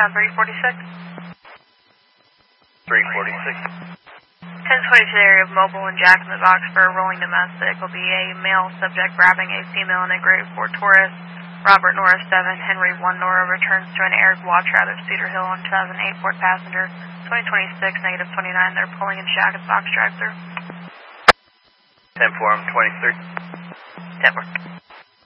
346. 346. 1022 area of Mobile and Jack in the Box for a rolling domestic will be a male subject grabbing a female in a grade 4 Taurus. Robert Nora 7, Henry 1 Nora returns to an Eric Watch out of Cedar Hill on 7, 8 Port passenger, 2026, negative 29. They're pulling in Jack in the Box drive-through. 10-4, 23. 10-4.